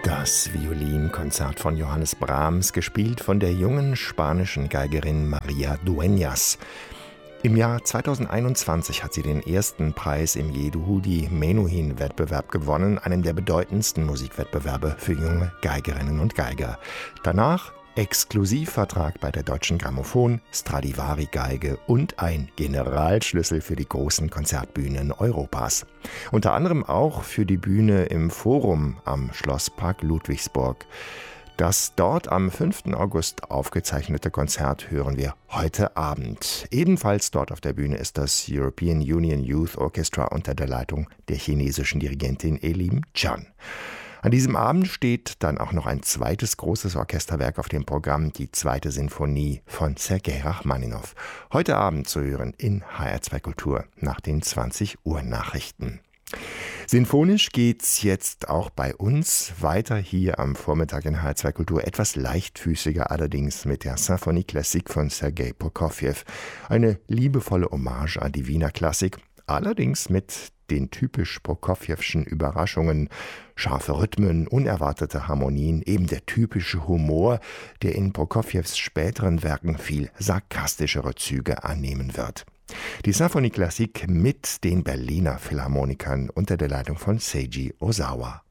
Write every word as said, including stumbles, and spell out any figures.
Das Violinkonzert von Johannes Brahms, gespielt von der jungen spanischen Geigerin María Dueñas. Im Jahr zweitausendeinundzwanzig hat sie den ersten Preis im Yehudit Menuhin-Wettbewerb gewonnen, einem der bedeutendsten Musikwettbewerbe für junge Geigerinnen und Geiger. Danach Exklusivvertrag bei der Deutschen Grammophon, Stradivari-Geige und ein Generalschlüssel für die großen Konzertbühnen Europas. Unter anderem auch für die Bühne im Forum am Schlosspark Ludwigsburg. Das dort am fünften August aufgezeichnete Konzert hören wir heute Abend. Ebenfalls dort auf der Bühne ist das European Union Youth Orchestra unter der Leitung der chinesischen Dirigentin Elim Chan. An diesem Abend steht dann auch noch ein zweites großes Orchesterwerk auf dem Programm, die zweite Sinfonie von Sergei Rachmaninow. Heute Abend zu hören in H R zwei Kultur nach den zwanzig Uhr Nachrichten. Sinfonisch geht's jetzt auch bei uns weiter hier am Vormittag in H R zwei Kultur. Etwas leichtfüßiger allerdings mit der Symphonie Classique von Sergei Prokofjew. Eine liebevolle Hommage an die Wiener Klassik, allerdings mit den typisch Prokofjewschen Überraschungen, scharfe Rhythmen, unerwartete Harmonien, eben der typische Humor, der in Prokofjews späteren Werken viel sarkastischere Züge annehmen wird. Die Symphonie Classique mit den Berliner Philharmonikern unter der Leitung von Seiji Ozawa.